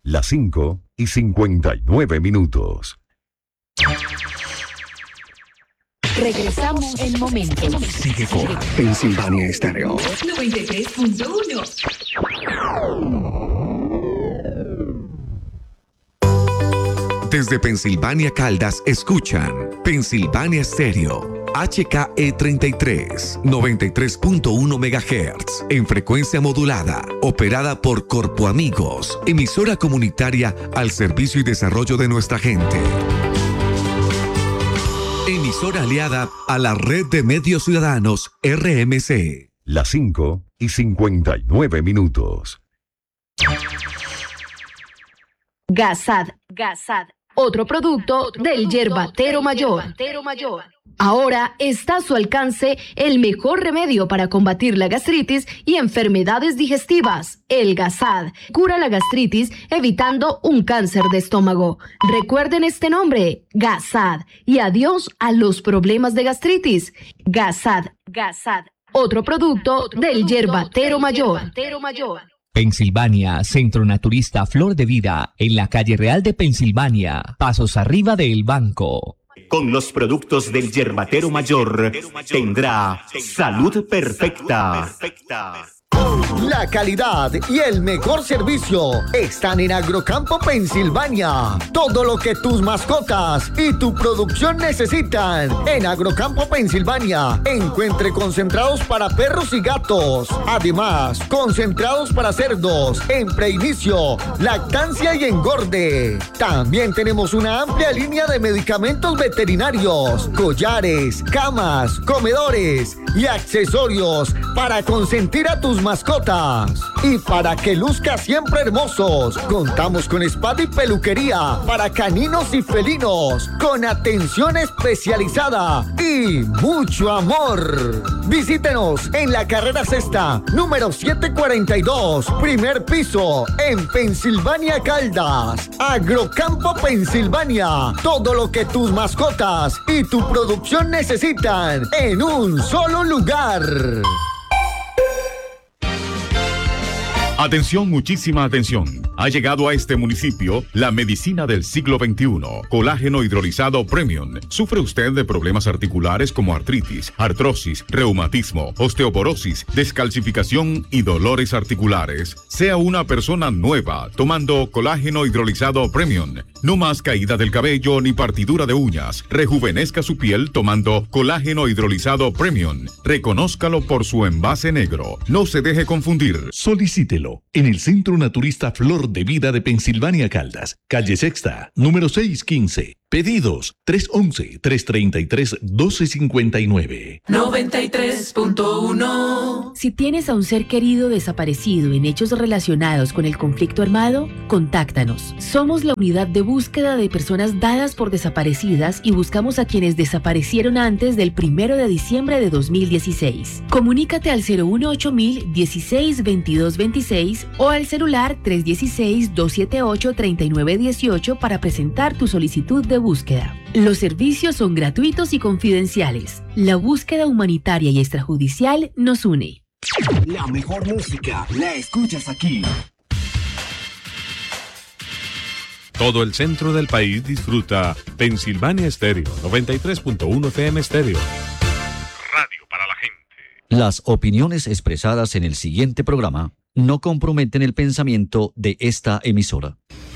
Las 5:59. Regresamos en momentos. Sigue con Pensilvania Estéreo 93.1. Desde Pensilvania Caldas escuchan Pensilvania Estéreo. HKE 33, 93.1 MHz, en frecuencia modulada, operada por Corpo Amigos, emisora comunitaria al servicio y desarrollo de nuestra gente. Emisora aliada a la Red de Medios Ciudadanos, RMC. Las 5:59. Gasad, otro producto del Yerbatero Mayor. Ahora está a su alcance el mejor remedio para combatir la gastritis y enfermedades digestivas. El Gasad cura la gastritis evitando un cáncer de estómago. Recuerden este nombre, Gasad, y adiós a los problemas de gastritis. Gasad, otro producto del Yerbatero Mayor. Pensilvania, Centro Naturista Flor de Vida, en la calle Real de Pensilvania, pasos arriba del banco. Con los productos del Yerbatero Mayor tendrá salud perfecta. La calidad y el mejor servicio están en Agrocampo Pensilvania. Todo lo que tus mascotas y tu producción necesitan. En Agrocampo Pensilvania encuentre concentrados para perros y gatos. Además, concentrados para cerdos en preinicio, lactancia y engorde. También tenemos una amplia línea de medicamentos veterinarios, collares, camas, comedores y accesorios para consentir a tus mascotas. Y para que luzca siempre hermosos, contamos con spa y peluquería para caninos y felinos, con atención especializada y mucho amor. Visítenos en la carrera sexta, número 742, primer piso, en Pensilvania Caldas. Agrocampo Pensilvania, todo lo que tus mascotas y tu producción necesitan en un solo lugar. Atención, muchísima atención. Ha llegado a este municipio la medicina del siglo XXI. Colágeno hidrolizado Premium. ¿Sufre usted de problemas articulares como artritis, artrosis, reumatismo, osteoporosis, descalcificación y dolores articulares? Sea una persona nueva tomando colágeno hidrolizado Premium. No más caída del cabello ni partidura de uñas. Rejuvenezca su piel tomando colágeno hidrolizado Premium. Reconózcalo por su envase negro. No se deje confundir. Solicítelo en el Centro Naturista Flor de Vida de Pensilvania Caldas, calle Sexta, número 615. Pedidos 311-333-1259. 93.1. Si tienes a un ser querido desaparecido en hechos relacionados con el conflicto armado, contáctanos. Somos la unidad de búsqueda de personas dadas por desaparecidas y buscamos a quienes desaparecieron antes del 1 de diciembre de 2016. Comunícate al 018-000 16 22 26 o al celular 316-278-3918 para presentar tu solicitud de búsqueda. Los servicios son gratuitos y confidenciales. La búsqueda humanitaria y extrajudicial nos une. La mejor música la escuchas aquí. Todo el centro del país disfruta Pensilvania Estéreo, 93.1 FM Estéreo. Radio para la gente. Las opiniones expresadas en el siguiente programa no comprometen el pensamiento de esta emisora.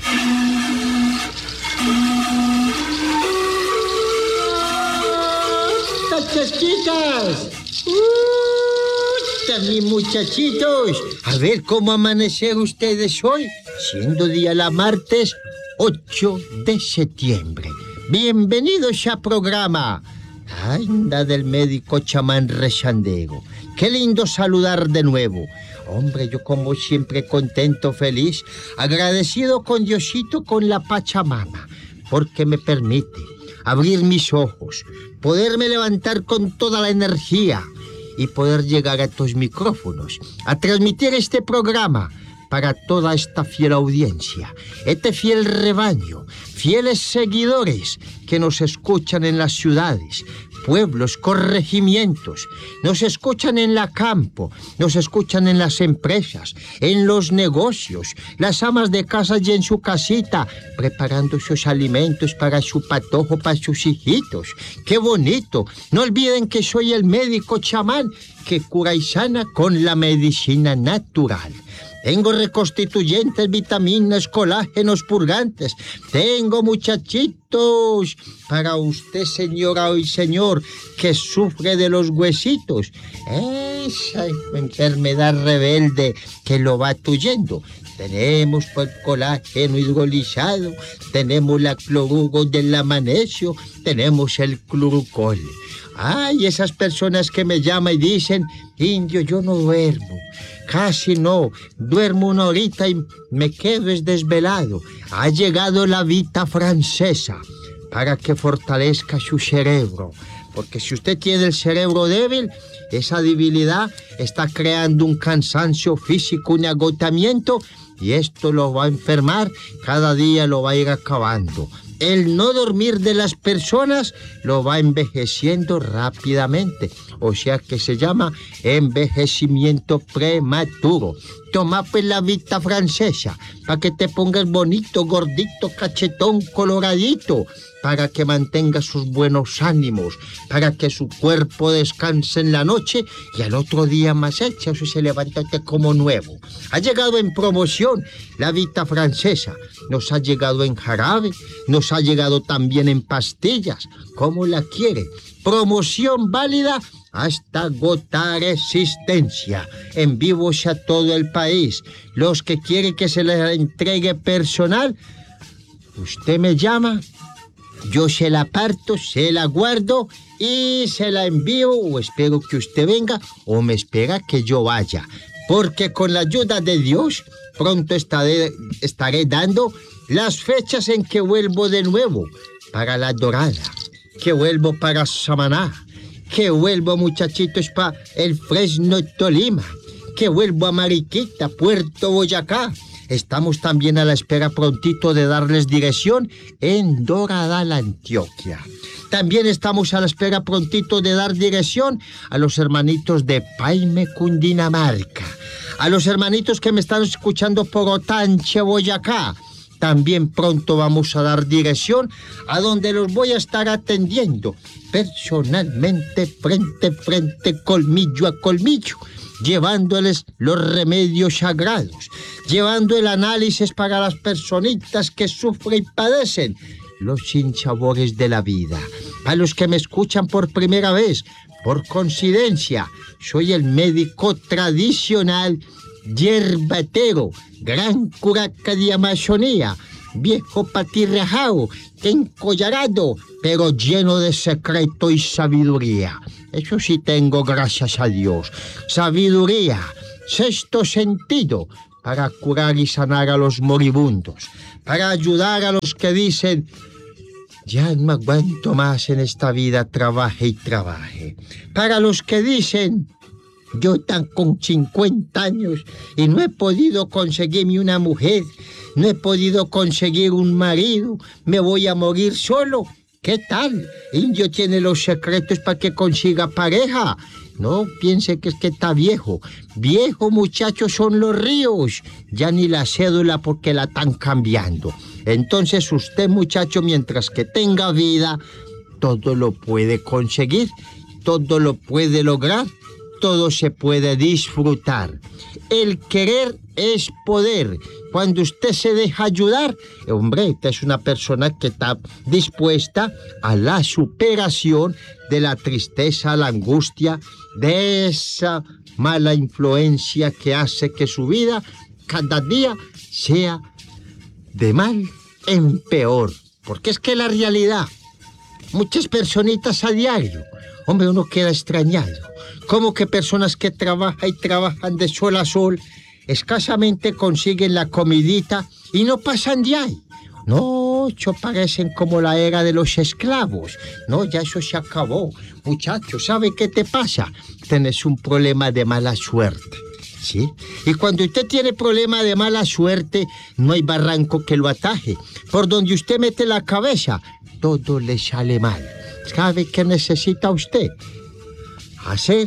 ¡Chasquitas! Mis muchachitos, a ver cómo amanecer ustedes hoy, siendo día la martes 8 de septiembre. Bienvenidos a programa. Anda del médico chamán rezandego. Qué lindo saludar de nuevo. Hombre, yo como siempre contento, feliz, agradecido con Diosito, con la Pachamama, porque me permite abrir mis ojos, poderme levantar con toda la energía y poder llegar a estos micrófonos, a transmitir este programa para toda esta fiel audiencia, este fiel rebaño, fieles seguidores que nos escuchan en las ciudades, pueblos, corregimientos. Nos escuchan en la campo, nos escuchan en las empresas, en los negocios, las amas de casa y en su casita, preparando sus alimentos para su patojo, para sus hijitos. ¡Qué bonito! No olviden que soy el médico chamán que cura y sana con la medicina natural. Tengo reconstituyentes, vitaminas, colágenos, purgantes. Tengo, muchachitos, para usted, señora y señor, que sufre de los huesitos. Esa enfermedad rebelde que lo va tuyendo. Tenemos el colágeno hidrolizado, tenemos la clorugo del magnesio, tenemos el clorocol. Ay, esas personas que me llaman y dicen, indio, yo no duermo. Casi no, duermo una horita y me quedo desvelado. Ha llegado la Vita Francesa para que fortalezca su cerebro. Porque si usted tiene el cerebro débil, esa debilidad está creando un cansancio físico, un agotamiento, y esto lo va a enfermar, cada día lo va a ir acabando. El no dormir de las personas lo va envejeciendo rápidamente, o sea que se llama envejecimiento prematuro. Toma pues la Vita Francesa para que te pongas bonito, gordito, cachetón, coloradito, para que mantenga sus buenos ánimos, para que su cuerpo descanse en la noche y al otro día más hecha, o sea, se levanta como nuevo. Ha llegado en promoción la Vita Francesa, nos ha llegado en jarabe, nos ha llegado también en pastillas, como la quiere. Promoción válida hasta agotar existencia. En vivo a todo el país. Los que quieren que se les entregue personal, usted me llama, yo se la parto, se la guardo y se la envío, o espero que usted venga o me espera que yo vaya. Porque con la ayuda de Dios pronto estaré dando las fechas en que vuelvo de nuevo para La Dorada, que vuelvo para Samaná, que vuelvo, muchachitos, para el Fresno, Tolima, que vuelvo a Mariquita, Puerto Boyacá. Estamos también a la espera prontito de darles dirección en Dorada, la Antioquia. También estamos a la espera prontito de dar dirección a los hermanitos de Paime, Cundinamarca, a los hermanitos que me están escuchando por Otanche, Boyacá. También pronto vamos a dar dirección a donde los voy a estar atendiendo personalmente, frente a frente, colmillo a colmillo, llevándoles los remedios sagrados, llevando el análisis para las personitas que sufren y padecen los sinsabores de la vida. A los que me escuchan por primera vez, por coincidencia, soy el médico tradicional yerbatero, gran curaca de Amazonía, viejo patirrajao, encollarado, pero lleno de secreto y sabiduría. Eso sí tengo, gracias a Dios. Sabiduría, sexto sentido, para curar y sanar a los moribundos, para ayudar a los que dicen, ya no aguanto más en esta vida, trabaje y trabaje. Para los que dicen, yo tan con 50 años y no he podido conseguirme una mujer, no he podido conseguir un marido, me voy a morir solo. ¿Qué tal? Indio tiene los secretos para que consiga pareja. No piense que es que está viejo. Viejo, muchachos, son los ríos. Ya ni la cédula porque la están cambiando. Entonces usted, muchacho, mientras que tenga vida, todo lo puede conseguir, todo lo puede lograr, todo se puede disfrutar. El querer es poder. Cuando usted se deja ayudar, hombre, usted es una persona que está dispuesta a la superación de la tristeza, la angustia, de esa mala influencia que hace que su vida cada día sea de mal en peor. Porque es que la realidad, muchas personitas a diario, hombre, uno queda extrañado. Como que personas que trabajan y trabajan de sol a sol, escasamente consiguen la comidita y no pasan de ahí. No, eso parecen como la era de los esclavos. No, ya eso se acabó. Muchachos, ¿sabe qué te pasa? Tienes un problema de mala suerte, ¿sí? Y cuando usted tiene problema de mala suerte, no hay barranco que lo ataje. Por donde usted mete la cabeza, todo le sale mal. ¿Sabe qué necesita usted? Hacer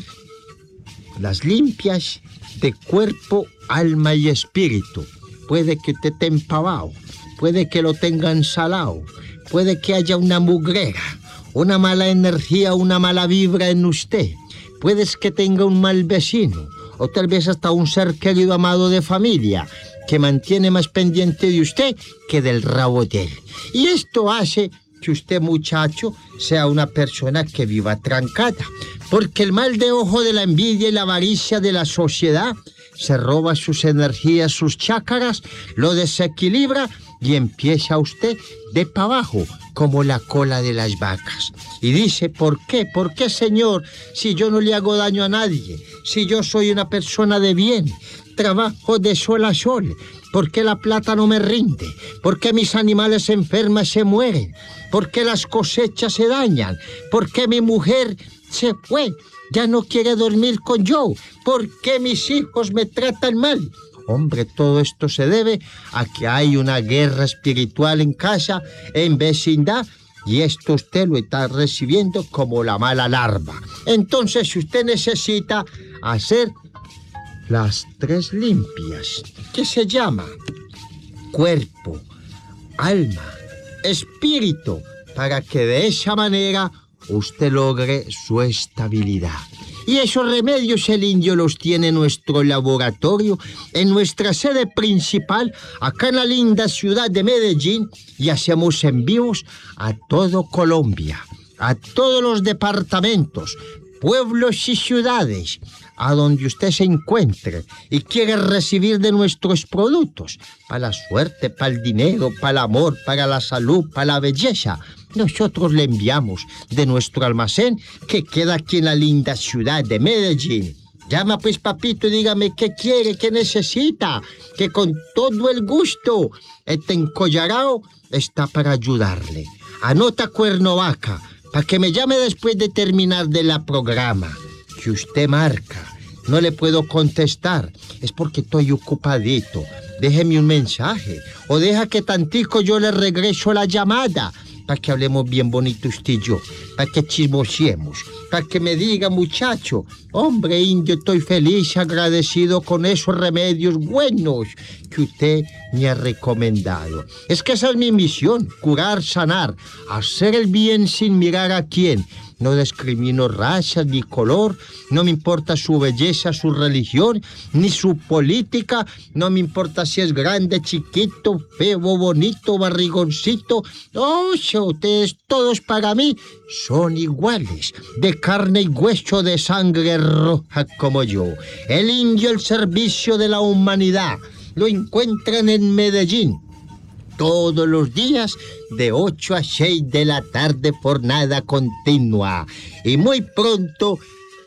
las limpias de cuerpo, alma y espíritu. Puede que usted esté empavado, puede que lo tenga ensalado, puede que haya una mugrera, una mala energía, una mala vibra en usted. Puede que tenga un mal vecino, o tal vez hasta un ser querido amado de familia, que mantiene más pendiente de usted que del rabo de él. Y esto hace que usted, muchacho, sea una persona que viva trancada, porque el mal de ojo de la envidia y la avaricia de la sociedad se roba sus energías, sus chácaras, lo desequilibra y empieza usted de para abajo, como la cola de las vacas. Y dice, ¿por qué? ¿Por qué, señor? Si yo no le hago daño a nadie, si yo soy una persona de bien, trabajo de sol a sol, ¿por qué la plata no me rinde? ¿Por qué mis animales enfermas se mueren? ¿Por qué las cosechas se dañan? ¿Por qué mi mujer se fue? Ya no quiere dormir con yo. ¿Por qué mis hijos me tratan mal? Hombre, todo esto se debe a que hay una guerra espiritual en casa, en vecindad, y esto usted lo está recibiendo como la mala larva. Entonces, si usted necesita hacer las 3 limpias, que se llama cuerpo, alma, espíritu, para que de esa manera usted logre su estabilidad. Y esos remedios el indio los tiene en nuestro laboratorio, en nuestra sede principal, acá en la linda ciudad de Medellín, y hacemos envíos a todo Colombia, a todos los departamentos, pueblos y ciudades, a donde usted se encuentre y quiere recibir de nuestros productos, para la suerte, para el dinero, para el amor, para la salud, para la belleza. Nosotros le enviamos de nuestro almacén que queda aquí en la linda ciudad de Medellín. Llama pues, papito, y dígame qué quiere, qué necesita, que con todo el gusto este encollarao está para ayudarle. Anota Cuernavaca, para que me llame después de terminar de la programa. Si usted marca, no le puedo contestar, es porque estoy ocupadito. Déjeme un mensaje, o deja que tantico yo le regreso la llamada, para que hablemos bien bonito usted y yo, para que chismosiemos, para que me diga, muchacho, hombre indio, estoy feliz, agradecido con esos remedios buenos que usted me ha recomendado. Es que esa es mi misión, curar, sanar, hacer el bien sin mirar a quién. No discrimino raza ni color, no me importa su belleza, su religión, ni su política, no me importa si es grande, chiquito, feo, bonito, barrigoncito. Oh, ustedes todos para mí son iguales, de carne y hueso, de sangre roja como yo. El indio al servicio de la humanidad. Lo encuentran en Medellín todos los días de 8 a 6 de la tarde, jornada continua. Y muy pronto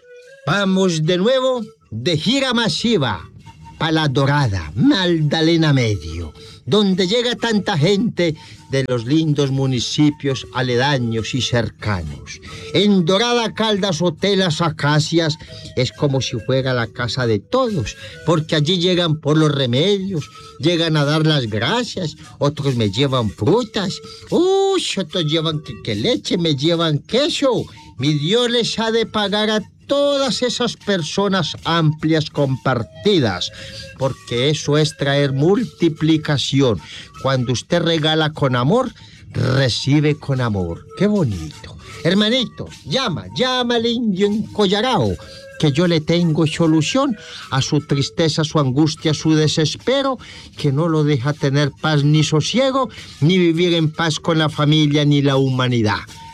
vamos de nuevo de gira masiva para La Dorada, Magdalena Medio, donde llega tanta gente de los lindos municipios aledaños y cercanos. En Dorada, Caldas, Hotel Las Acacias es como si fuera la casa de todos, porque allí llegan por los remedios, llegan a dar las gracias, otros me llevan frutas, otros llevan que leche, me llevan queso. Mi Dios les ha de pagar a todas esas personas amplias compartidas, porque eso es traer multiplicación. Cuando usted regala con amor, recibe con amor. ¡Qué bonito! Hermanito, llama al indio encollarao, que yo le tengo solución a su tristeza, su angustia, su desespero, que no lo deja tener paz ni sosiego, ni vivir en paz con la familia ni la humanidad.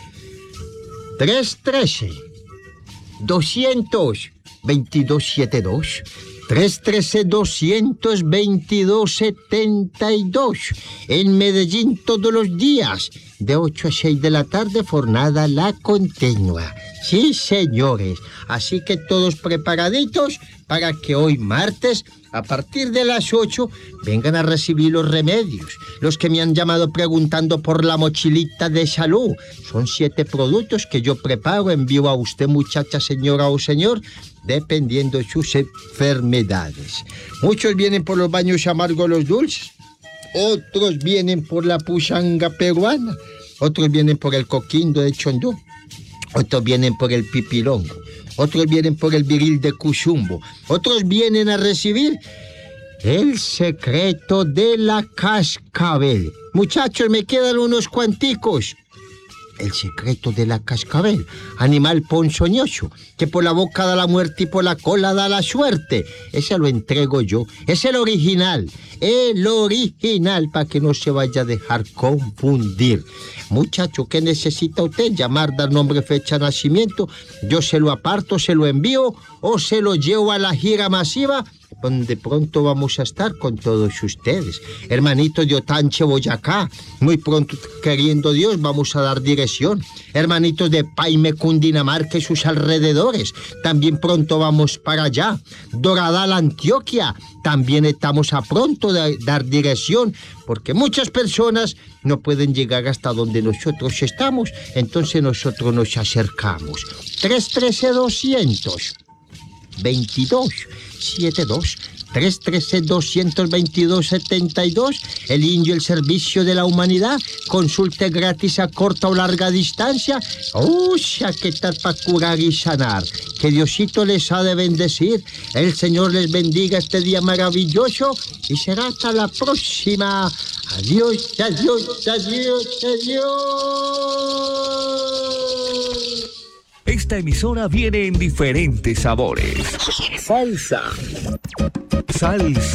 313-222-72, 313-222-72. En Medellín todos los días, de 8 a 6 de la tarde, jornada la continua. Sí, señores. Así que todos preparaditos para que hoy martes, a partir de las 8, vengan a recibir los remedios. Los que me han llamado preguntando por la mochilita de salud. Son 7 productos que yo preparo, envío a usted, muchacha, señora o señor, dependiendo de sus enfermedades. Muchos vienen por los baños amargos, los dulces. Otros vienen por la puchanga peruana. Otros vienen por el coquindo de Chondó. otros vienen por el pipilongo, otros vienen por el viril de Cusumbo, otros vienen a recibir el secreto de la cascabel. Muchachos, me quedan unos cuanticos. El secreto de la cascabel, animal ponzoñoso, que por la boca da la muerte y por la cola da la suerte. Ese lo entrego yo, es el original, para que no se vaya a dejar confundir. Muchacho, ¿qué necesita usted? Llamar, dar nombre, fecha de nacimiento, yo se lo aparto, se lo envío o se lo llevo a la gira masiva, donde pronto vamos a estar con todos ustedes. Hermanitos de Otanche, Boyacá, muy pronto, queriendo Dios, vamos a dar dirección. Hermanitos de Paime, Cundinamarca y sus alrededores, también pronto vamos para allá. Doradal, Antioquia, también estamos a pronto de dar dirección, porque muchas personas no pueden llegar hasta donde nosotros estamos, entonces nosotros nos acercamos. 313-200 2272 313-222-72, el INJO, el servicio de la humanidad. Consulte gratis a corta o larga distancia. ¡Uy, qué tal para curar y sanar! Que Diosito les ha de bendecir. El Señor les bendiga este día maravilloso y será hasta la próxima. Adiós, adiós, adiós, adiós. Esta emisora viene en diferentes sabores. Salsa. Salsa.